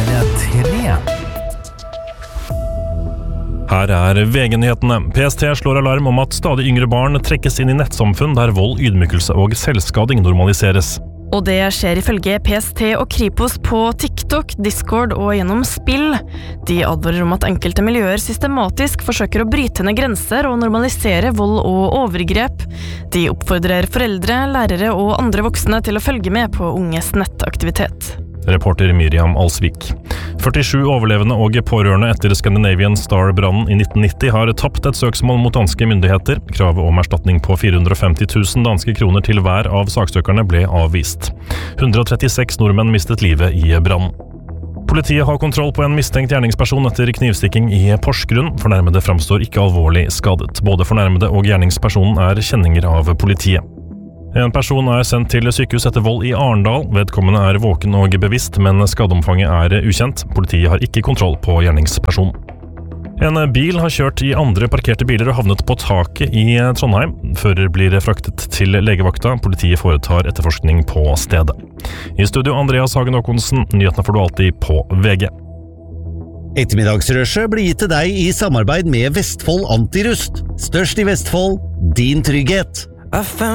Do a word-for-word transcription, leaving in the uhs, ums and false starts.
er tre. Her er V G-nyhetene. P S T slår alarm om at stadig yngre barn trekkes inn i nettsamfunn der vold, ydmykelse og selvskading normaliseres. Og det skjer ifølge P S T og Kripos på TikTok, Discord og gjennom spill. De advarer om at enkelte miljøer systematisk forsøker å bryte ned grenser og normalisere vold og overgrep. De oppfordrer foreldre, lærere og andre voksne til å følge med på unges nettaktivitet. Reporter Miriam Alsvik. førtisju overlevende og pårørende etter Scandinavian Star-brannen i nitten nitti har tapt et søksmål mot danske myndigheter. Kravet om erstatning på fire hundre og femti tusen danske kroner til hver av saksøkerne ble avvist. hundre og trettiseks nordmenn mistet livet i brannen. Politiet har kontroll på en mistenkt gjerningsperson etter knivstikking i Porsgrunn. Fornærmede framstår ikke alvorlig skadet. Både fornærmede og gjerningspersonen er kjenninger av politiet. En person er sendt til sykehus etter vold i Arendal. Vedkommende er våken og bevisst, men skadeomfanget er ukjent. Politiet har ikke kontroll på gjerningspersonen. En bil har kjørt i andre parkerte biler og havnet på taket i Trondheim. Fører blir fraktet til legevakta. Politiet foretar etterforskning på stedet. I studio Andreas Hagen Håkonsen. Nyhetene får du alltid på V G. Ettermiddagsrushet blir gitt til deg i samarbeid med Vestfold Antirust. Størst i Vestfold, din trygghet.